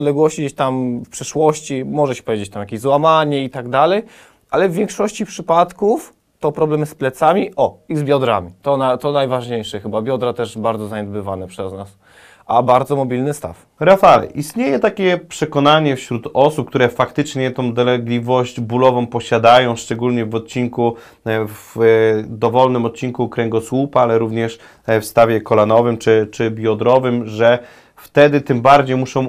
odległości gdzieś tam w przeszłości, może się powiedzieć tam jakieś złamanie i tak dalej, ale w większości przypadków to problemy z plecami, i z biodrami. To najważniejsze chyba. Biodra też bardzo zaniedbywane przez nas, a bardzo mobilny staw. Rafale, istnieje takie przekonanie wśród osób, które faktycznie tą dolegliwość bólową posiadają, szczególnie w odcinku, w dowolnym odcinku kręgosłupa, ale również w stawie kolanowym czy biodrowym, że wtedy tym bardziej muszą